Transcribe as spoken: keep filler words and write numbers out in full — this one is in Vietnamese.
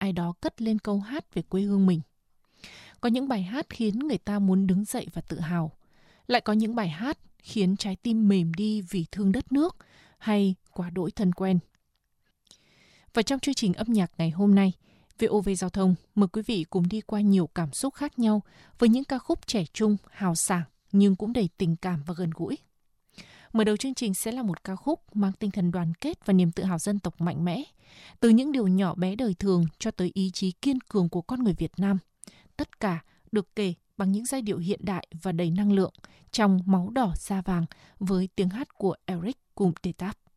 ai đó cất lên câu hát về quê hương mình. Có những bài hát khiến người ta muốn đứng dậy và tự hào. Lại có những bài hát khiến trái tim mềm đi vì thương đất nước hay quá đỗi thân quen. Và trong chương trình âm nhạc ngày hôm nay, vê o vê Giao thông mời quý vị cùng đi qua nhiều cảm xúc khác nhau với những ca khúc trẻ trung, hào sảng nhưng cũng đầy tình cảm và gần gũi. Mở đầu chương trình sẽ là một ca khúc mang tinh thần đoàn kết và niềm tự hào dân tộc mạnh mẽ, từ những điều nhỏ bé đời thường cho tới ý chí kiên cường của con người Việt Nam. Tất cả được kể bằng những giai điệu hiện đại và đầy năng lượng trong Máu đỏ da vàng với tiếng hát của Eric Kumtetap.